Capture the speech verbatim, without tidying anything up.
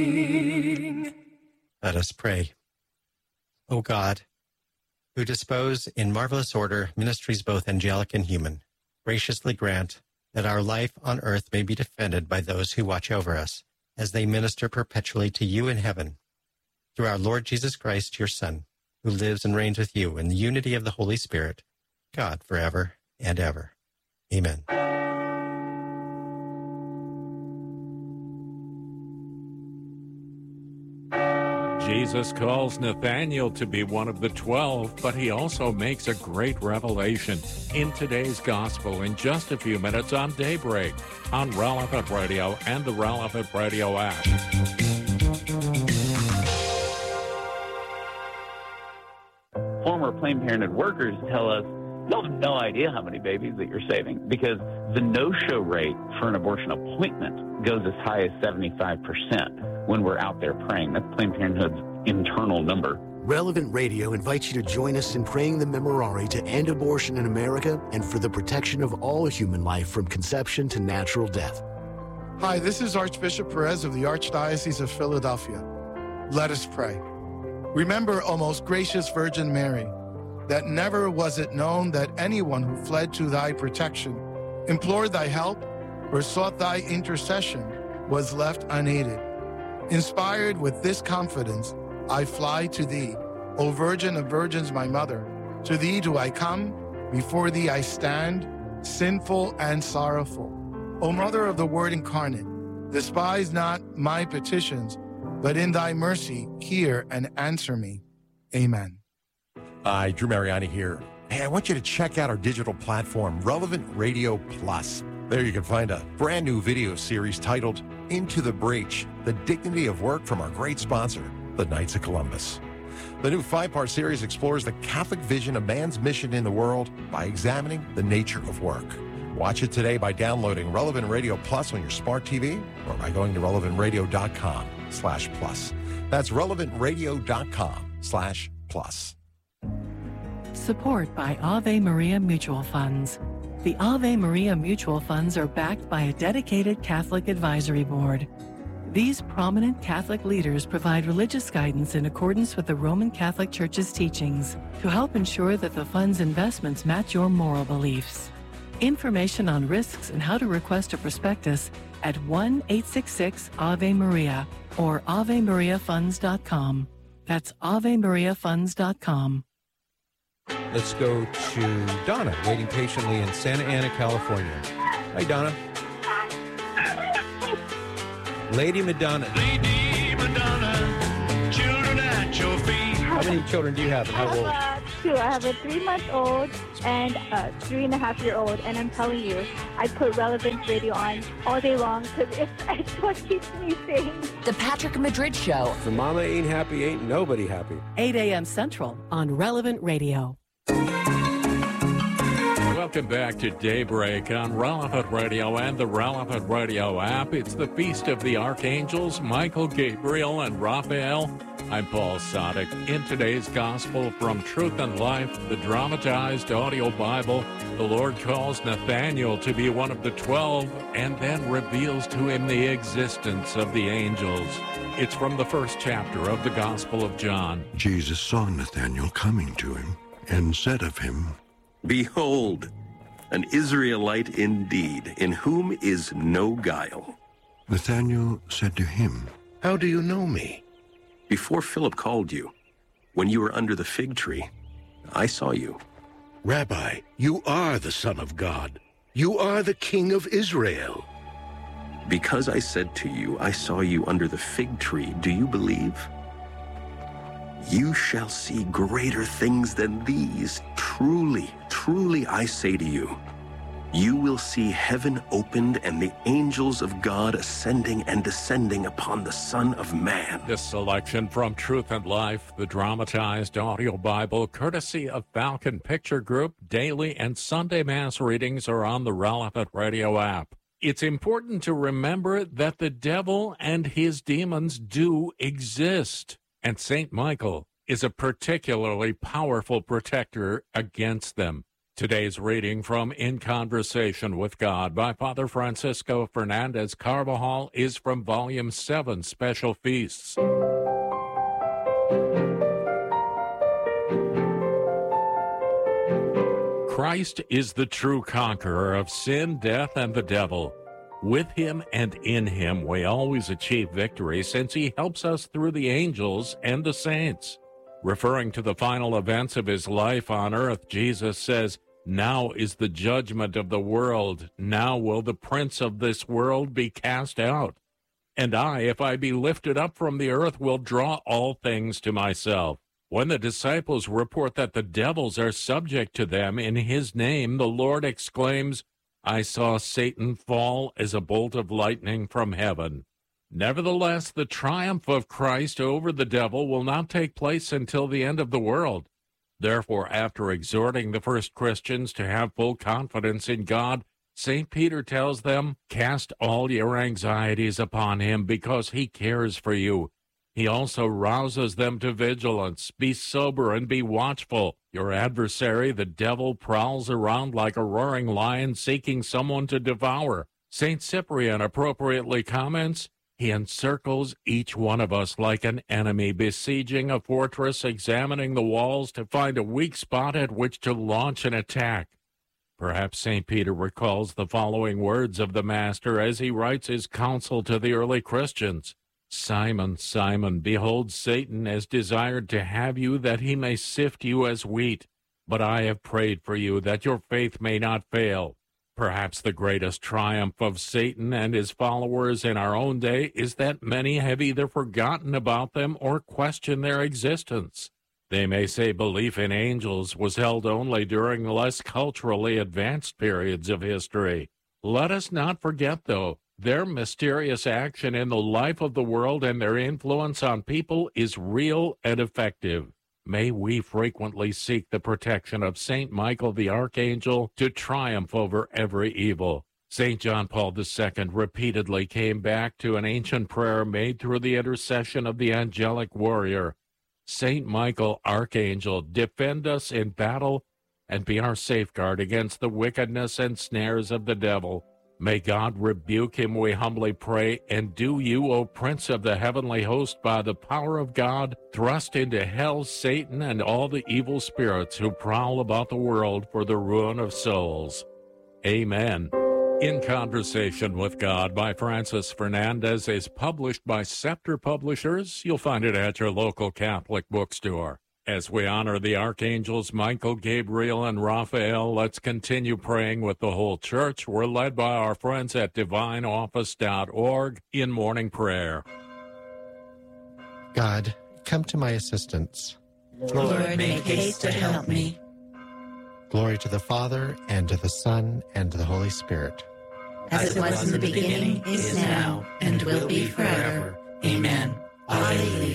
Let us pray. O God, who dispose in marvelous order ministries both angelic and human, graciously grant that our life on earth may be defended by those who watch over us, as they minister perpetually to you in heaven. Through our Lord Jesus Christ, your Son, who lives and reigns with you in the unity of the Holy Spirit, God, forever and ever. Amen. Jesus calls Nathanael to be one of the twelve, but he also makes a great revelation in today's gospel in just a few minutes on Daybreak on Relevant Radio and the Relevant Radio app. Former Planned Parenthood workers tell us, you have no idea how many babies that you're saving, because the no-show rate for an abortion appointment goes as high as seventy-five percent when we're out there praying. That's Planned Parenthood's internal number. Relevant Radio invites you to join us in praying the Memorare to end abortion in America and for the protection of all human life from conception to natural death. Hi, this is Archbishop Perez of the Archdiocese of Philadelphia. Let us pray. Remember, O most gracious Virgin Mary, that never was it known that anyone who fled to thy protection, implored thy help, or sought thy intercession was left unaided. Inspired with this confidence, I fly to thee, O Virgin of Virgins, my mother. To thee do I come, before thee I stand, sinful and sorrowful. O Mother of the Word incarnate, despise not my petitions, but in thy mercy hear and answer me. Amen. Hi, Drew Mariani here. Hey, I want you to check out our digital platform, Relevant Radio Plus. There you can find a brand new video series titled Into the Breach, The Dignity of Work from our great sponsor, the Knights of Columbus. The new five-part series explores the Catholic vision of man's mission in the world by examining the nature of work. Watch it today by downloading Relevant Radio Plus on your smart T V or by going to relevant radio dot com slash plus. That's relevant radio dot com slash plus. Support by Ave Maria Mutual Funds. The Ave Maria Mutual Funds are backed by a dedicated Catholic advisory board. These prominent Catholic leaders provide religious guidance in accordance with the Roman Catholic Church's teachings to help ensure that the fund's investments match your moral beliefs. Information on risks and how to request a prospectus at one eight six six Ave Maria or ave maria funds dot com. That's ave maria funds dot com. Let's go to Donna, waiting patiently in Santa Ana, California. Hi, Donna. Lady Madonna. Lady Madonna, children at your feet. How many children do you have and how old? I have uh, two. I have a three-month-old and a three-and-a-half-year-old, and I'm telling you, I put Relevant Radio on all day long because it's, it's what keeps me sane. The Patrick Madrid Show. If the mama ain't happy, ain't nobody happy. eight a.m. Central on Relevant Radio. Welcome back to Daybreak on Relevant Radio and the Relevant Radio app. It's the Feast of the Archangels, Michael, Gabriel, and Raphael. I'm Paul Sadek. In today's Gospel from Truth and Life, the dramatized audio Bible, the Lord calls Nathanael to be one of the twelve and then reveals to him the existence of the angels. It's from the first chapter of the Gospel of John. Jesus saw Nathanael coming to him and said of him, Behold, an Israelite indeed, in whom is no guile. Nathanael said to him, How do you know me? Before Philip called you, when you were under the fig tree, I saw you. Rabbi, you are the Son of God. You are the King of Israel. Because I said to you, I saw you under the fig tree, do you believe? You shall see greater things than these. Truly, truly, I say to you, you will see heaven opened and the angels of God ascending and descending upon the Son of Man. This selection from Truth and Life, the dramatized audio Bible, courtesy of Falcon Picture Group. Daily and Sunday Mass readings are on the Relevant Radio app. It's important to remember that the devil and his demons do exist, and Saint Michael is a particularly powerful protector against them. Today's reading from In Conversation with God by Father Francisco Fernandez Carvajal is from Volume seven, Special Feasts. Christ is the true conqueror of sin, death, and the devil. With him and in him we always achieve victory, since he helps us through the angels and the saints. Referring to the final events of his life on earth, Jesus says, "Now is the judgment of the world. Now will the prince of this world be cast out. And I, if I be lifted up from the earth, will draw all things to myself." When the disciples report that the devils are subject to them in his name, the Lord exclaims, "I saw Satan fall as a bolt of lightning from heaven." Nevertheless, the triumph of Christ over the devil will not take place until the end of the world. Therefore, after exhorting the first Christians to have full confidence in God, Saint Peter tells them, "Cast all your anxieties upon him, because he cares for you." He also rouses them to vigilance. "Be sober and be watchful. Your adversary, the devil, prowls around like a roaring lion seeking someone to devour." Saint Cyprian appropriately comments, "He encircles each one of us like an enemy besieging a fortress, examining the walls to find a weak spot at which to launch an attack." Perhaps Saint Peter recalls the following words of the Master as he writes his counsel to the early Christians. "Simon, Simon, behold, Satan has desired to have you, that he may sift you as wheat. But I have prayed for you, that your faith may not fail." Perhaps the greatest triumph of Satan and his followers in our own day is that many have either forgotten about them or questioned their existence. They may say belief in angels was held only during less culturally advanced periods of history. Let us not forget, though, their mysterious action in the life of the world and their influence on people is real and effective. May we frequently seek the protection of Saint Michael the Archangel to triumph over every evil. Saint John Paul the Second repeatedly came back to an ancient prayer made through the intercession of the angelic warrior. "Saint Michael, Archangel, defend us in battle and be our safeguard against the wickedness and snares of the devil. May God rebuke him, we humbly pray, and do you, O Prince of the heavenly host, by the power of God, thrust into hell Satan and all the evil spirits who prowl about the world for the ruin of souls. Amen." In Conversation with God by Francis Fernandez is published by Scepter Publishers. You'll find it at your local Catholic bookstore. As we honor the archangels Michael, Gabriel, and Raphael, let's continue praying with the whole church. We're led by our friends at divine office dot org in morning prayer. God, come to my assistance. Lord, make haste to help me. Glory to the Father, and to the Son, and to the Holy Spirit. As it was in the beginning, is now, and will be forever. Amen. Alleluia.